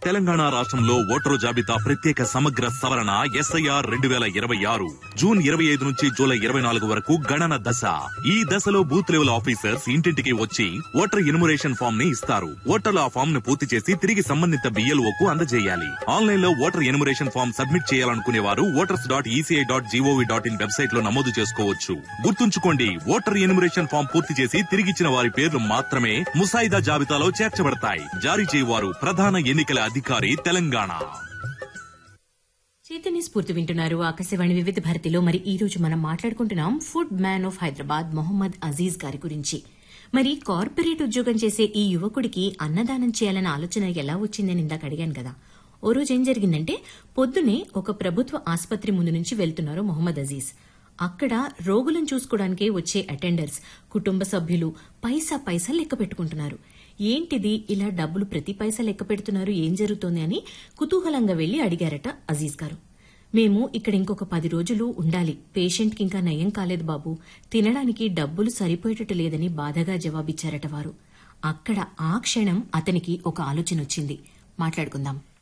తెలంగాణ రాష్ట్రంలో ఓటరు జాబితా ప్రత్యేక సమగ్ర సవరణ ఎస్ఐఆర్ 2026 జూన్ 25 నుంచి జూలై 24 వరకు గణన దశ. ఈ దశలో బూత్ లెవెల్ ఆఫీసర్స్ ఇంటింటికి వచ్చి ఓటర్ ఎన్యుమరేషన్ ఫామ్ ని ఇస్తారు. ఓటర్లు ఆ ఫామ్ ను పూర్తి చేసి తిరిగి సంబంధిత BLOకు అందజేయాలి. ఆన్లైన్ లో ఓటర్ ఎన్యుమరేషన్ ఫామ్ సబ్మిట్ చేయాలనుకునే వారు voters.eci.gov.in వెబ్సైట్ లో నమోదు చేసుకోవచ్చు. గుర్తుంచుకోండి, ఓటర్ ఎన్యుమరేషన్ ఫామ్ పూర్తి చేసి తిరిగిచ్చిన వారి పేర్లు మాత్రమే ముసాయిదా జాబితాలో చేర్చబడతాయి. జారీ చేయవారు ప్రధాన ఎన్నికల అధికారి, తెలంగాణ. చైతన్య స్ఫూర్తి వింటున్నారు ఆకాశవాణి వివిధ భారతిలో. మరి ఈ రోజు మనం మాట్లాడుకుంటున్నాం food man of Hyderabad Mohammed Aziz గారి గురించి. మరి కార్పొరేట్ ఉద్యోగం చేసే ఈ యువకుడికి అన్నదానం చేయాలన్న ఆలోచన ఎలా వచ్చిందని ఇందాక అడిగాను కదా. ఓ రోజు ఏం జరిగిందంటే, పొద్దునే ఒక ప్రభుత్వ ఆసుపత్రి ముందు నుంచి వెళ్తున్నారు మొహమ్మద్ అజీజ్. అక్కడ రోగులను చూసుకోవడానికే వచ్చే అటెండర్స్, కుటుంబ సభ్యులు పైసా లెక్క పెట్టుకుంటున్నారు. ఏంటిది ఇలా డబ్బులు ప్రతి పైసా లెక్క పెడుతున్నారు, ఏం జరుగుతోంది అని కుతూహలంగా వెళ్లి అడిగారట అజీజ్ గారు. మేము ఇక్కడ ఇంకొక 10 రోజులు ఉండాలి, పేషెంట్కి ఇంకా నయం కాలేదు బాబు, తినడానికి డబ్బులు సరిపోయేటట్టు లేదని బాధగా జవాబిచ్చారట వారు. అక్కడ ఆ క్షణం అతనికి ఒక ఆలోచన వచ్చింది. మాట్లాడుకుందాం.